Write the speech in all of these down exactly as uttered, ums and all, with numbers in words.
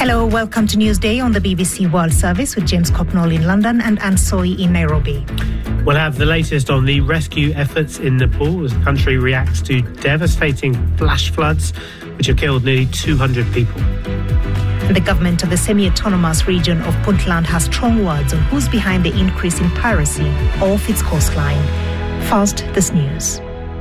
Hello, welcome to Newsday on the B B C World Service with James Copnall in London and Anne Soy in Nairobi. We'll have the latest on the rescue efforts in Nepal as the country reacts to devastating flash floods which have killed nearly two hundred people. And the government of the semi-autonomous region of Puntland has strong words on who's behind the increase in piracy off its coastline. First, this news.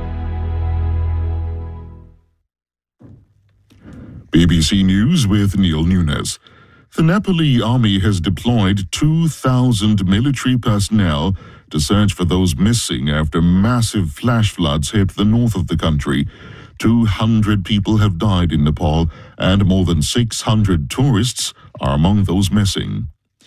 B B C News with Neil Nunes. The Nepali army has deployed two thousand military personnel to search for those missing after massive flash floods hit the north of the country. two hundred people have died in Nepal and more than six hundred tourists are among those missing.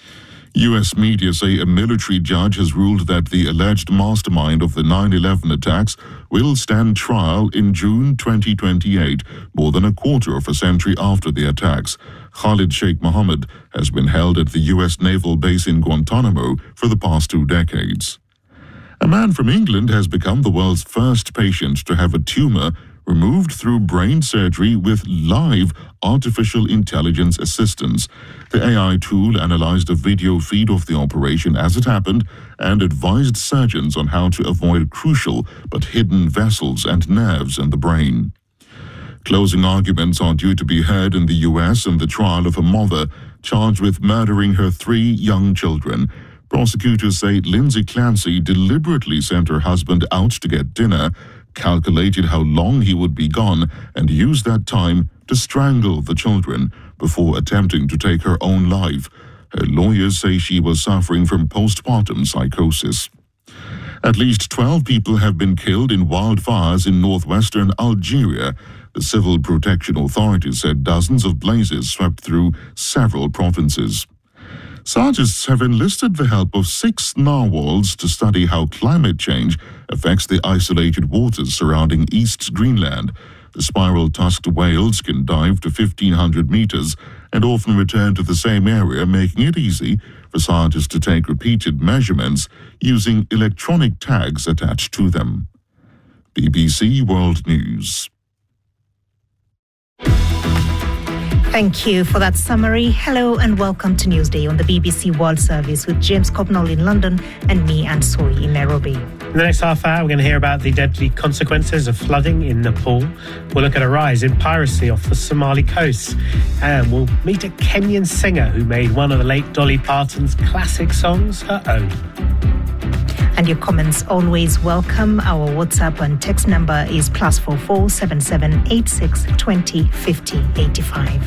U S media say a military judge has ruled that the alleged mastermind of the nine eleven attacks will stand trial in June twenty twenty-eight, more than a quarter of a century after the attacks. Khalid Sheikh Mohammed has been held at the U S naval base in Guantanamo for the past two decades. A man from England has become the world's first patient to have a tumor removed through brain surgery with live artificial intelligence assistance. The A I tool analyzed a video feed of the operation as it happened and advised surgeons on how to avoid crucial but hidden vessels and nerves in the brain. Closing arguments are due to be heard in the U S in the trial of a mother charged with murdering her three young children. Prosecutors say Lindsay Clancy deliberately sent her husband out to get dinner, calculated how long he would be gone, and used that time to strangle the children before attempting to take her own life. Her lawyers say she was suffering from postpartum psychosis. At least twelve people have been killed in wildfires in northwestern Algeria. The Civil Protection Authority said dozens of blazes swept through several provinces. Scientists have enlisted the help of six narwhals to study how climate change affects the isolated waters surrounding East Greenland. The spiral-tusked whales can dive to fifteen hundred meters and often return to the same area, making it easy for scientists to take repeated measurements using electronic tags attached to them. B B C World News. Thank you for that summary. Hello and welcome to Newsday on the B B C World Service with James Copnall in London and me, Anne Soy, in Nairobi. In the next half hour, we're going to hear about the deadly consequences of flooding in Nepal. We'll look at a rise in piracy off the Somali coast. And we'll meet a Kenyan singer who made one of the late Dolly Parton's classic songs her own. And your comments always welcome. Our WhatsApp and text number is plus four four seven seven eight six twenty fifty eighty five.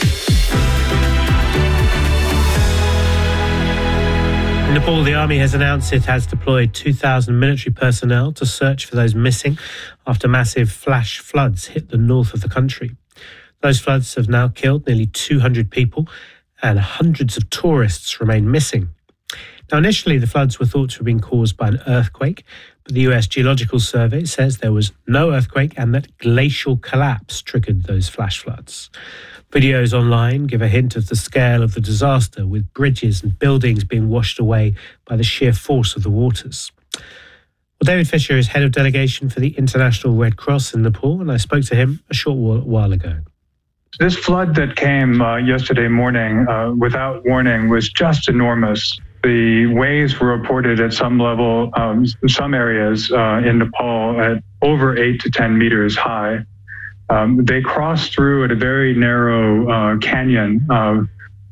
In Nepal, the army has announced it has deployed two thousand military personnel to search for those missing after massive flash floods hit the north of the country. Those floods have now killed nearly two hundred people and hundreds of tourists remain missing. Now, initially, the floods were thought to have been caused by an earthquake, but the U S Geological Survey says there was no earthquake and that glacial collapse triggered those flash floods. Videos online give a hint of the scale of the disaster, with bridges and buildings being washed away by the sheer force of the waters. Well, David Fisher is head of delegation for the International Red Cross in Nepal, and I spoke to him a short while ago. This flood that came uh, yesterday morning uh, without warning was just enormous. The waves were reported at some level, um, some areas uh, in Nepal at over eight to ten meters high. Um, they crossed through at a very narrow uh, canyon uh,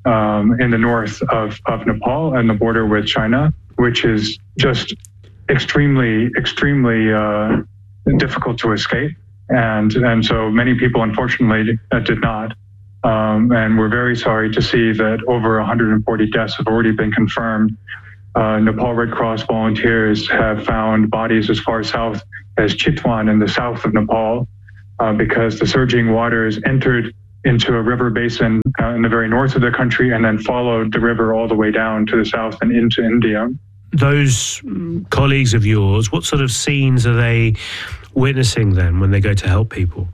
um, in the north of, of Nepal and the border with China, which is just extremely, extremely uh, difficult to escape. And, and so many people, unfortunately, uh, did not. Um, and we're very sorry to see that over one hundred forty deaths have already been confirmed. Uh, Nepal Red Cross volunteers have found bodies as far south as Chitwan in the south of Nepal uh, because the surging waters entered into a river basin uh, in the very north of the country and then followed the river all the way down to the south and into India. Those colleagues of yours, what sort of scenes are they witnessing then when they go to help people?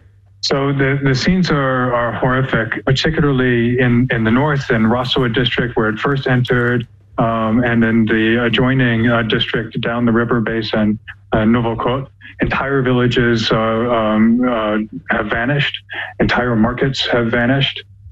So the, the scenes are, are horrific, particularly in, in the north, in Rasua district, where it first entered, um, and in the adjoining uh, district down the river basin, uh, Novokot. Entire villages uh, um, uh, have vanished. Entire markets have vanished.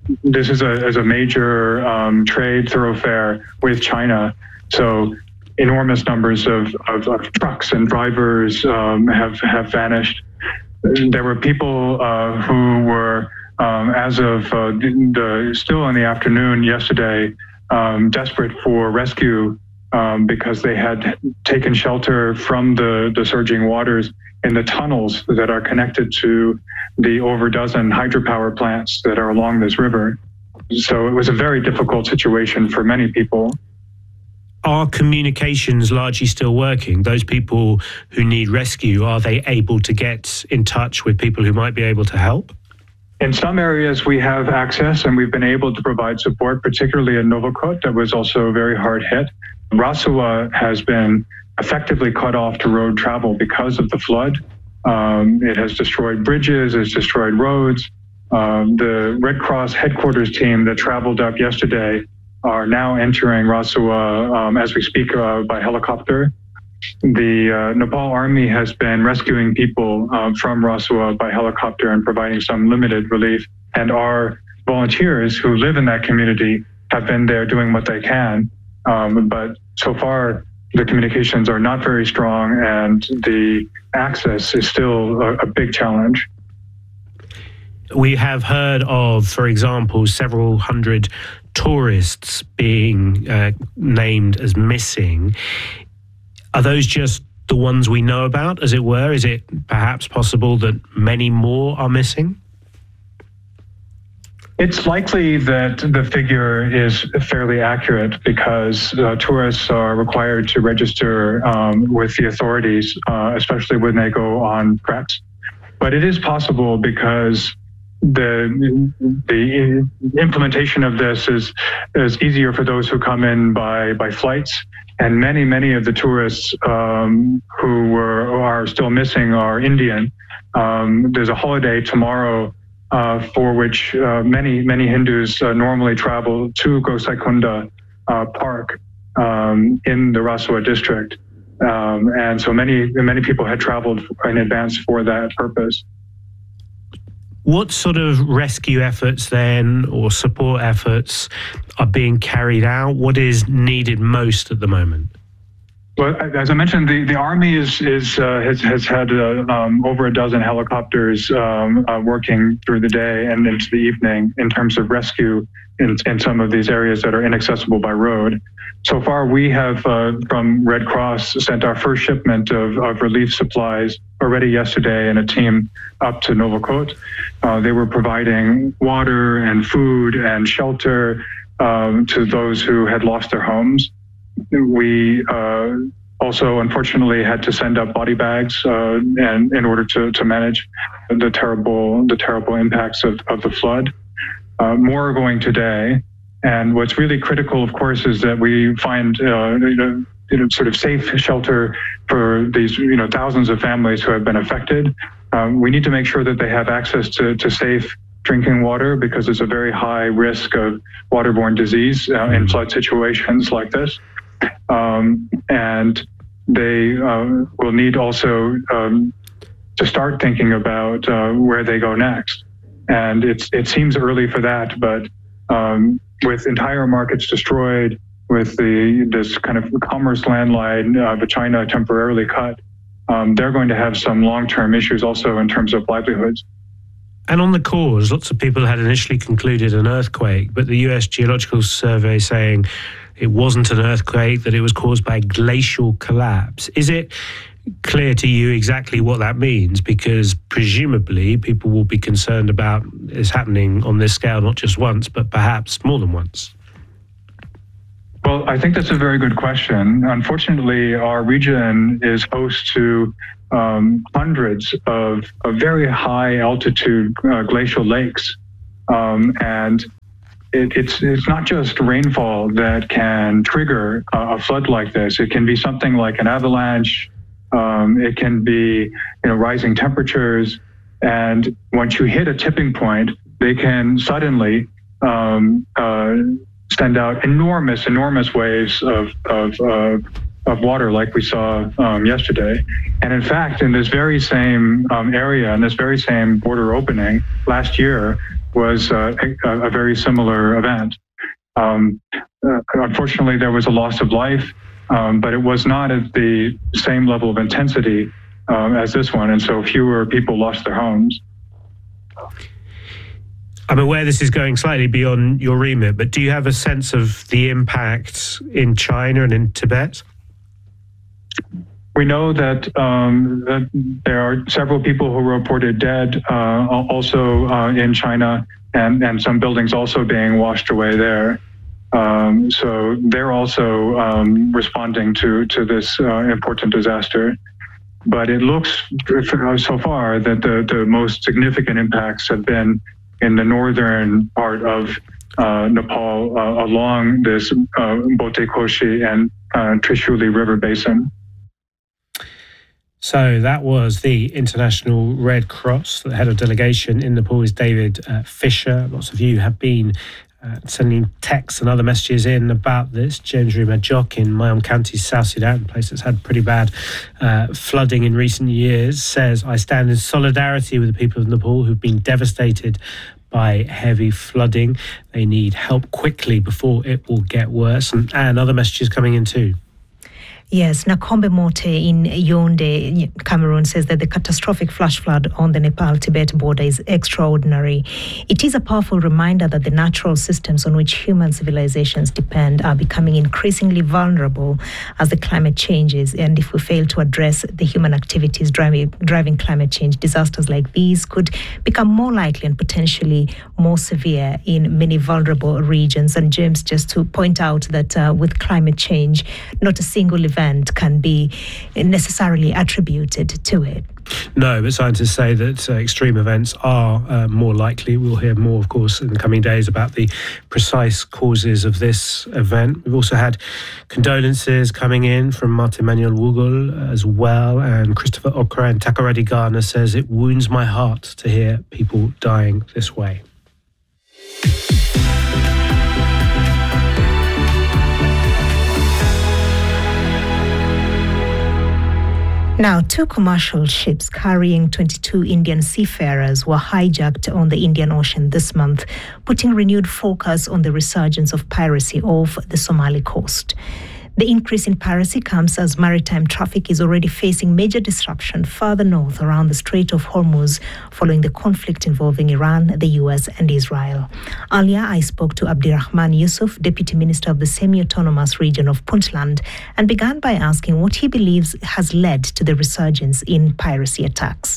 this is a, is a major um, trade thoroughfare with China. So enormous numbers of, of, of trucks and drivers um, have, have vanished. There were people uh, who were, um, as of uh, the, still in the afternoon yesterday, um, desperate for rescue um, because they had taken shelter from the, the surging waters in the tunnels that are connected to the over a dozen hydropower plants that are along this river. So it was a very difficult situation for many people. Are communications largely still working? Those people who need rescue, are they able to get in touch with people who might be able to help? In some areas we have access and we've been able to provide support, particularly in Novokot, that was also very hard hit. Rasuwa has been effectively cut off to road travel because of the flood. Um, it has destroyed bridges, it's destroyed roads. Um, the Red Cross headquarters team that traveled up yesterday are now entering Rasuwa um, as we speak uh, by helicopter. The uh, Nepal Army has been rescuing people uh, from Rasuwa by helicopter and providing some limited relief. And our volunteers who live in that community have been there doing what they can. Um, but so far, the communications are not very strong and the access is still a, a big challenge. We have heard of, for example, several hundred tourists being uh, named as missing. Are those just the ones we know about, as it were? Is it perhaps possible that many more are missing? It's likely that the figure is fairly accurate because uh, tourists are required to register um, with the authorities, uh, especially when they go on treks. But it is possible because the the implementation of this is is easier for those who come in by by flights, and many many of the tourists um, who were are still missing are Indian. Um, there's a holiday tomorrow uh, for which uh, many many Hindus uh, normally travel to Gosaikunda uh, Park um, in the Rasuwa district, um, and so many many people had traveled in advance for that purpose. What sort of rescue efforts then, or support efforts, are being carried out? What is needed most at the moment? Well, as I mentioned, the, the Army is, is uh, has, has had uh, um, over a dozen helicopters um, uh, working through the day and into the evening in terms of rescue in, in some of these areas that are inaccessible by road. So far, we have, uh, from Red Cross, sent our first shipment of, of relief supplies already yesterday in a team up to Novokot. Uh, they were providing water and food and shelter um, to those who had lost their homes. We uh, also, unfortunately, had to send up body bags uh, and in order to, to manage the terrible the terrible impacts of, of the flood. Uh, more are going today. And what's really critical, of course, is that we find uh, you know, you know, sort of safe shelter for these you know thousands of families who have been affected. Um, we need to make sure that they have access to, to safe drinking water because there's a very high risk of waterborne disease uh, in flood situations like this. Um, and they uh, will need also um, to start thinking about uh, where they go next. And it's, it seems early for that, but um, with entire markets destroyed, with the this kind of commerce landline uh, the China temporarily cut, um, they're going to have some long-term issues also in terms of livelihoods. And on the cause, lots of people had initially concluded an earthquake, but the U S Geological Survey saying it wasn't an earthquake, that it was caused by glacial collapse. Is it clear to you exactly what that means? Because presumably people will be concerned about this happening on this scale not just once, but perhaps more than once. Well, I think that's a very good question. Unfortunately, our region is host to um, hundreds of, of very high altitude uh, glacial lakes. Um, and it, it's, it's not just rainfall that can trigger a, a flood like this. It can be something like an avalanche. Um, it can be, you know, rising temperatures. And once you hit a tipping point, they can suddenly um, uh, send out enormous, enormous waves of of, uh, of water, like we saw um, yesterday. And in fact, in this very same um, area, in this very same border opening last year, was uh, a, a very similar event. Um, uh, unfortunately, there was a loss of life, um, but it was not at the same level of intensity um, as this one, and so fewer people lost their homes. I'm aware this is going slightly beyond your remit, but do you have a sense of the impact in China and in Tibet? We know that, um, that there are several people who were reported dead, uh, also uh, in China, and, and some buildings also being washed away there. Um, so they're also um, responding to, to this uh, important disaster. But it looks so far that the, the most significant impacts have been in the northern part of uh, Nepal uh, along this uh, Botekoshi and uh, Trishuli River basin. So that was the International Red Cross. The head of delegation in Nepal is David uh, Fisher. Lots of you have been uh, sending texts and other messages in about this. James Majok in Mayom County, South Sudan, a place that's had pretty bad uh, flooding in recent years, says, I stand in solidarity with the people of Nepal who've been devastated by heavy flooding. They need help quickly before it will get worse. And, and other messages coming in too. Yes, Nakombe Mote in Yaoundé, Cameroon, says that the catastrophic flash flood on the Nepal-Tibet border is extraordinary. It is a powerful reminder that the natural systems on which human civilizations depend are becoming increasingly vulnerable as the climate changes. And if we fail to address the human activities driving, driving climate change, disasters like these could become more likely and potentially more severe in many vulnerable regions. And James, just to point out that uh, with climate change, not a single event can be necessarily attributed to it. No, but scientists say that uh, extreme events are uh, more likely. We'll hear more, of course, in the coming days about the precise causes of this event. We've also had condolences coming in from Martin Manuel Wugol as well, and Christopher Okra and Takoradi Ghana says it wounds my heart to hear people dying this way. Now, two commercial ships carrying twenty-two Indian seafarers were hijacked on the Indian Ocean this month, putting renewed focus on the resurgence of piracy off the Somali coast. The increase in piracy comes as maritime traffic is already facing major disruption further north around the Strait of Hormuz following the conflict involving Iran, the U S and Israel. Earlier, I spoke to Abdirahman Yusuf, Deputy Minister of the Semi-Autonomous Region of Puntland, and began by asking what he believes has led to the resurgence in piracy attacks.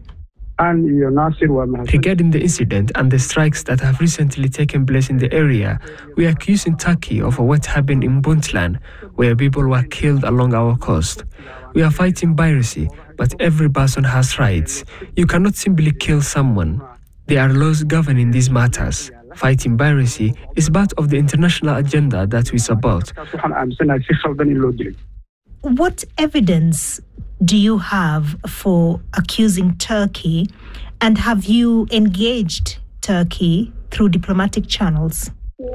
Regarding the incident and the strikes that have recently taken place in the area, we are accusing Turkey of what happened in Puntland, where people were killed along our coast. We are fighting piracy, but every person has rights. You cannot simply kill someone. There are laws governing these matters. Fighting piracy is part of the international agenda that we support. What evidence do you have for accusing Turkey, and have you engaged Turkey through diplomatic channels?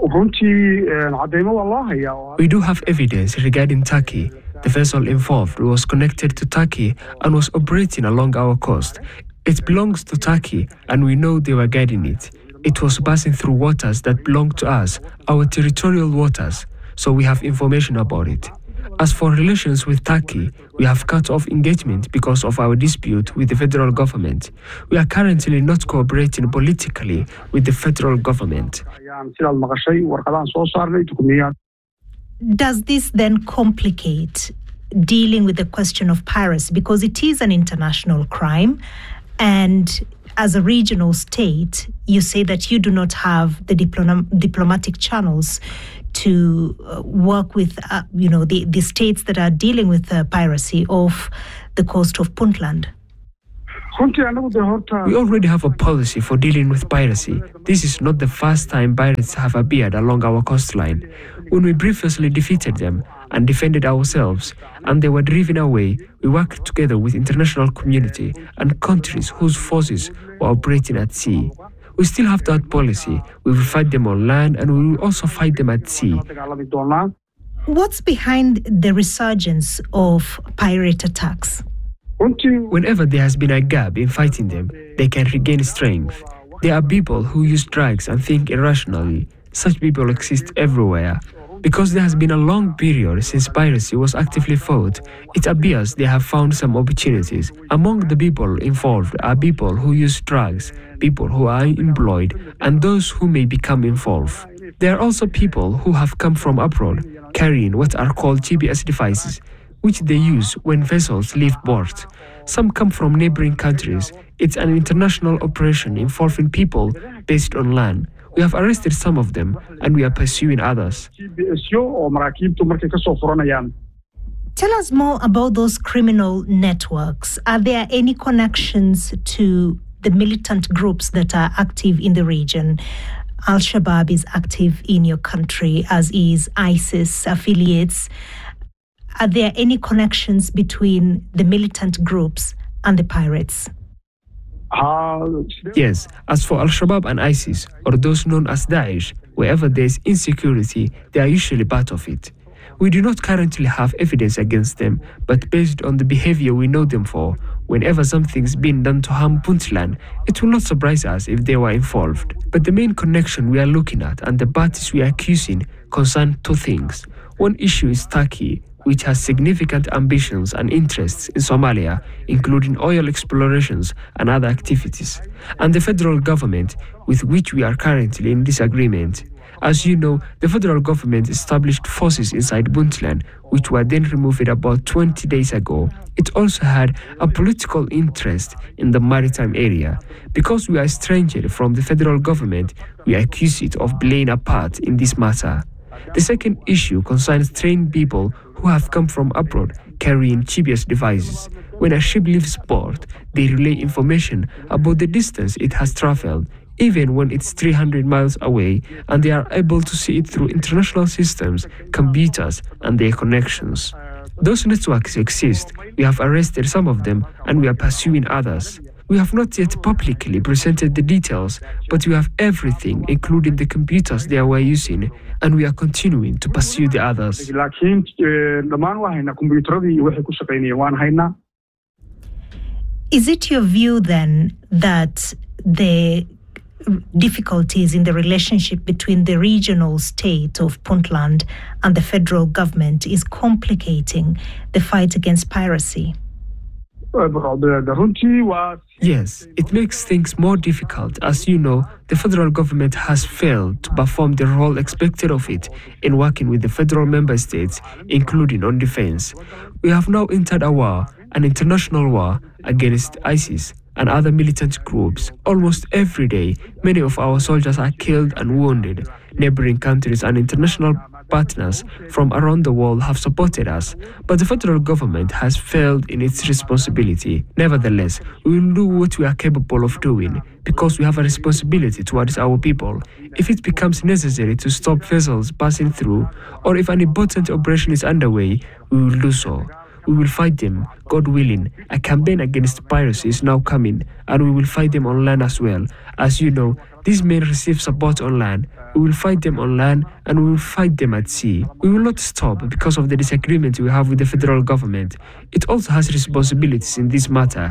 We do have evidence regarding Turkey. The vessel involved was connected to Turkey and was operating along our coast. It belongs to Turkey, and we know they were guiding it. It was passing through waters that belong to us, our territorial waters, so we have information about it. As for relations with Turkey, we have cut off engagement because of our dispute with the federal government. We are currently not cooperating politically with the federal government. Does this then complicate dealing with the question of piracy? Because it is an international crime, and as a regional state, you say that you do not have the diplom- diplomatic channels to uh, work with, uh, you know, the, the states that are dealing with uh, piracy off the coast of Puntland. We already have a policy for dealing with piracy. This is not the first time pirates have appeared along our coastline. When we previously defeated them and defended ourselves, and they were driven away, we worked together with international community and countries whose forces were operating at sea. We still have that policy. We will fight them on land, and we will also fight them at sea. What's behind the resurgence of pirate attacks? Whenever there has been a gap in fighting them, they can regain strength. There are people who use drugs and think irrationally. Such people exist everywhere. Because there has been a long period since piracy was actively fought, it appears they have found some opportunities. Among the people involved are people who use drugs, people who are employed, and those who may become involved. There are also people who have come from abroad, carrying what are called G P S devices, which they use when vessels leave port. Some come from neighboring countries. It's an international operation involving people based on land. We have arrested some of them, and we are pursuing others. Tell us more about those criminal networks. Are there any connections to the militant groups that are active in the region? Al-Shabaab is active in your country, as is ISIS affiliates. Are there any connections between the militant groups and the pirates? Yes, as for Al-Shabaab and ISIS, or those known as Daesh, wherever there is insecurity, they are usually part of it. We do not currently have evidence against them, but based on the behavior we know them for, whenever something's been done to harm Puntland, it will not surprise us if they were involved. But the main connection we are looking at and the parties we are accusing concern two things. One issue is Turkey, which has significant ambitions and interests in Somalia, including oil explorations and other activities, and the federal government, with which we are currently in disagreement. As you know, the federal government established forces inside Puntland, which were then removed about twenty days ago. It also had a political interest in the maritime area. Because we are estranged from the federal government, we are accused of playing a part in this matter. The second issue concerns trained people who have come from abroad carrying G P S devices. When a ship leaves port, they relay information about the distance it has traveled, even when it's three hundred miles away, and they are able to see it through international systems, computers, and their connections. Those networks exist. We have arrested some of them, and we are pursuing others. We have not yet publicly presented the details, but we have everything, including the computers they were using, and we are continuing to pursue the others. Is it your view then that the difficulties in the relationship between the regional state of Puntland and the federal government is complicating the fight against piracy? Yes, it makes things more difficult. As you know, the federal government has failed to perform the role expected of it in working with the federal member states, including on defense. We have now entered a war, an international war, against ISIS and other militant groups. Almost every day, many of our soldiers are killed and wounded. Neighboring countries and international partners from around the world have supported us, but the federal government has failed in its responsibility. Nevertheless, we will do what we are capable of doing because we have a responsibility towards our people. If it becomes necessary to stop vessels passing through, or if an important operation is underway, we will do so. We will fight them, God willing. A campaign against piracy is now coming, and we will fight them on land as well. As you know, these men receive support on land. We will fight them on land, and we will fight them at sea. We will not stop because of the disagreement we have with the federal government. It also has responsibilities in this matter.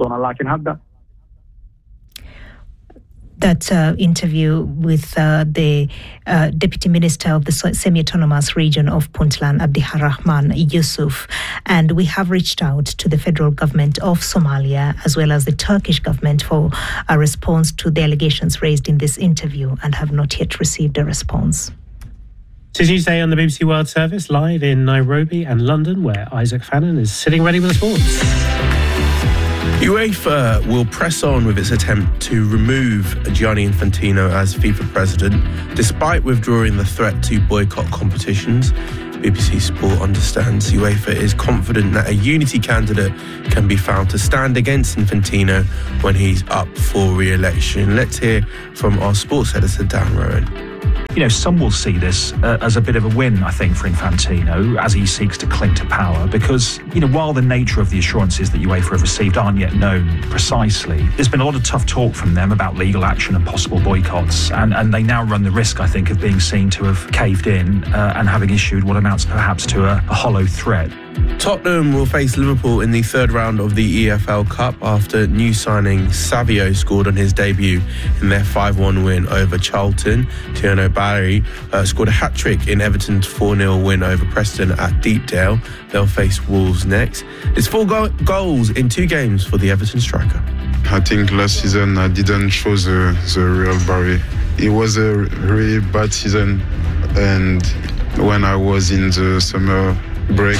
That uh, interview with uh, the uh, Deputy Minister of the Semi-Autonomous Region of Puntland, Abdirahman Yusuf. And we have reached out to the federal government of Somalia as well as the Turkish government for a response to the allegations raised in this interview and have not yet received a response. It's Tuesday on the B B C World Service, live in Nairobi and London, where Isaac Fannin is sitting ready with the sports. UEFA will press on with its attempt to remove Gianni Infantino as FIFA president, despite withdrawing the threat to boycott competitions. B B C Sport understands UEFA is confident that a unity candidate can be found to stand against Infantino when he's up for re-election. Let's hear from our sports editor, Dan Rowan. You know, some will see this uh, as a bit of a win, I think, for Infantino as he seeks to cling to power because, you know, while the nature of the assurances that UEFA have received aren't yet known precisely, there's been a lot of tough talk from them about legal action and possible boycotts, and, and they now run the risk, I think, of being seen to have caved in uh, and having issued what are now amounts perhaps to a, a hollow threat. Tottenham will face Liverpool in the third round of the E F L Cup after new signing Savio scored on his debut in their five one win over Charlton. Tierno Barry uh, scored a hat-trick in Everton's four nil win over Preston at Deepdale. They'll face Wolves next. It's four go- goals in two games for the Everton striker. I think last season I didn't show the, the real Barry. It was a really bad season, and when I was in the summer break,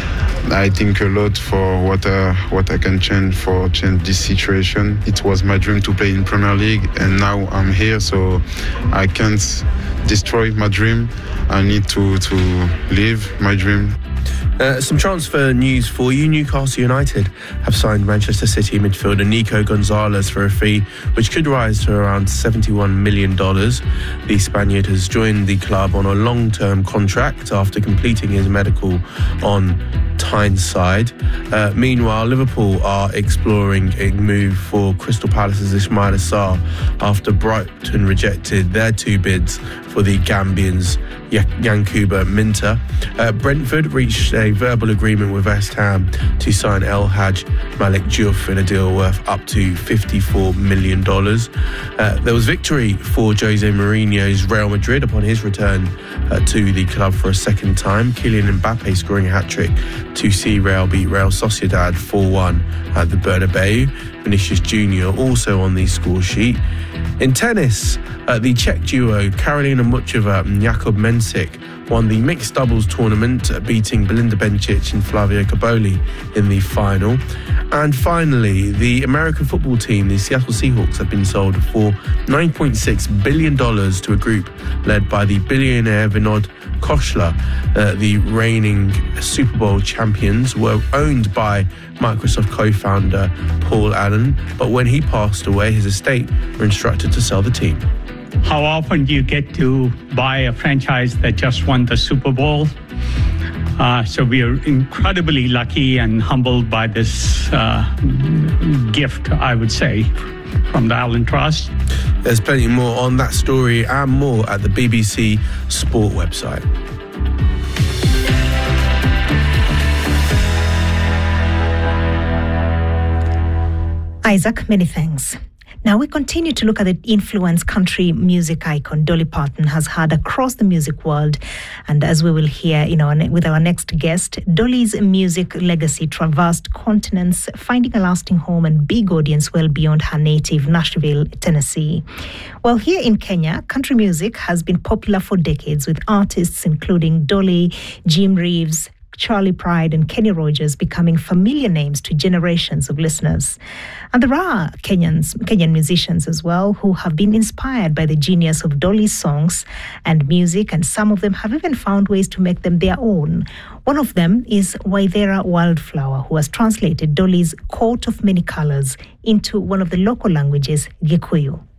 I think a lot for what uh, what I can change for change this situation. It was my dream to play in Premier League, and now I'm here, so I can't destroy my dream. I need to to live my dream. Uh, some transfer news for you. Newcastle United have signed Manchester City midfielder Nico Gonzalez for a fee which could rise to around seventy-one million dollars. The Spaniard has joined the club on a long-term contract after completing his medical on Tyneside. Uh, meanwhile, Liverpool are exploring a move for Crystal Palace's Ismail Assar after Brighton rejected their two bids for the Gambians Yankuba Minta. Uh, Brentford reached a verbal agreement with West Ham to sign El Hadj Malik Diouf in a deal worth up to fifty-four million dollars. Uh, there was victory for Jose Mourinho's Real Madrid upon his return uh, to the club for a second time. Kylian Mbappe scoring a hat-trick to see Real beat Real Sociedad four one at the Bernabeu. Vinicius Junior also on the score sheet. In tennis, uh, the Czech duo Karolina Muchova and Jakub Mensik won the mixed doubles tournament, uh, beating Belinda Bencic and Flavia Caboli in the final. And finally, the American football team, the Seattle Seahawks, have been sold for nine point six billion dollars to a group led by the billionaire Vinod Khosla. Uh, the reigning Super Bowl champions were owned by Microsoft co-founder Paul Allen, but when he passed away, his estate were instructed to sell the team. How often do you get to buy a franchise that just won the Super Bowl? Uh, so we are incredibly lucky and humbled by this uh, gift, I would say, from the Allen Trust. There's plenty more on that story and more at the B B C Sport website. Isaac, many thanks. Now we continue to look at the influence country music icon Dolly Parton has had across the music world. And as we will hear in our, with our next guest, Dolly's music legacy traversed continents, finding a lasting home and big audience well beyond her native Nashville, Tennessee. Well, here in Kenya, country music has been popular for decades, with artists including Dolly, Jim Reeves, Charlie Pride and Kenny Rogers becoming familiar names to generations of listeners. And there are Kenyans, Kenyan musicians as well who have been inspired by the genius of Dolly's songs and music, and some of them have even found ways to make them their own. One of them is Waithera Wildflower, who has translated Dolly's Coat of Many Colors into one of the local languages, Gikuyu.